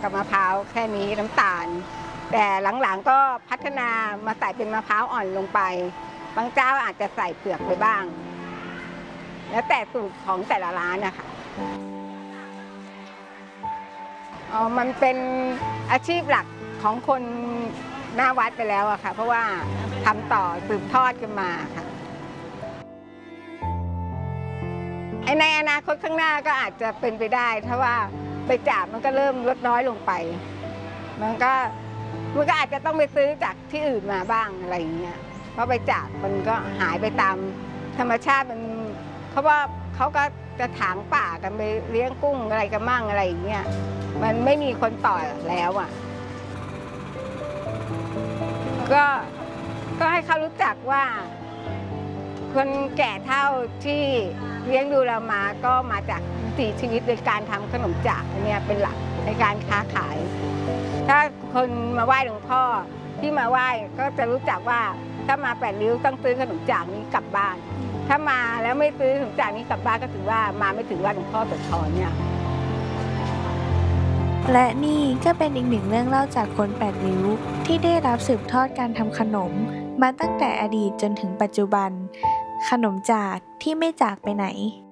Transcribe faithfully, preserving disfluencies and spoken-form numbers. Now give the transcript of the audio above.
กับมะพร้าวแค่นี้น้ำตาลแต่หลังๆก็พัฒนามาใส่เป็นมะพร้าวอ่อนลงไปบางเจ้าอาจจะใส่เปลือกไปบ้างแล้วแต่สูตรของแต่ละร้านนะคะอ๋อมันเป็นอาชีพหลักของคนหน้าวัดไปแล้วอะค่ะเพราะว่าทำต่อสืบทอดกันมาค่ะในอนาคตข้างหน้าก็อาจจะเป็นไปได้ถ้าว่าไปจับมันก็เริ่มลดน้อยลงไปมันก็มันก็อาจจะต้องไปซื้อจากที่อื่นมาบ้างอะไรอย่างเงี้ยเพราะไปจับมันก็หายไปตามธรรมชาติมันเพราะว่าเขาก็จะถางป่ากันไปเลี้ยงกุ้งอะไรกันมั่งอะไรอย่างเงี้ยมันไม่มีคนต่อแล้วอ่ะก็ก็ให้เขารู้จักว่าคนแก่เฒ่าที่เลี้ยงดูเรามาก็มาจากวิถีชีวิตโดยการทำขนมจากอันนี้เป็นหลักในการค้าขายถ้าคนมาไหว้หลวงพ่อที่มาไหว้ก็จะรู้จักว่าถ้ามาแปดริ้วต้องซื้อขนมจากนี้กลับบ้านถ้ามาแล้วไม่ซื้อขนมจากนี้กลับบ้านก็ถือว่ามาไม่ถึงวัดหลวงพ่อโสธรเนี่ยและนี่ก็เป็นอีกหนึ่งเรื่องเล่าจากคนแปดริ้วที่ได้รับสืบทอดการทำขนมมาตั้งแต่อดีตจนถึงปัจจุบันขนมจากที่ไม่จากไปไหน